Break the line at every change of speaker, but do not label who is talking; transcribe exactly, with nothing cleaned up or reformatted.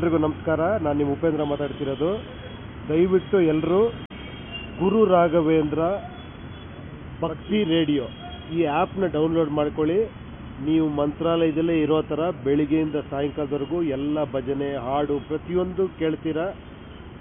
ಎಲ್ರಿಗೂ ನಮಸ್ಕಾರ. ನಾನು ನಿಮ್ಮ ಉಪೇಂದ್ರ ಮಾತಾಡ್ತಿರೋದು. ದಯವಿಟ್ಟು ಎಲ್ಲರೂ ಗುರು ರಾಘವೇಂದ್ರ ಭಕ್ತಿ ರೇಡಿಯೋ ಈ ಆ್ಯಪ್ನ ಡೌನ್ಲೋಡ್ ಮಾಡ್ಕೊಳ್ಳಿ. ನೀವು ಮಂತ್ರಾಲಯದಲ್ಲೇ ಇರೋ ಥರ ಬೆಳಿಗ್ಗೆಯಿಂದ ಸಾಯಂಕಾಲದವರೆಗೂ ಎಲ್ಲ ಭಜನೆ ಹಾಡು ಪ್ರತಿಯೊಂದು ಕೇಳ್ತೀರಾ.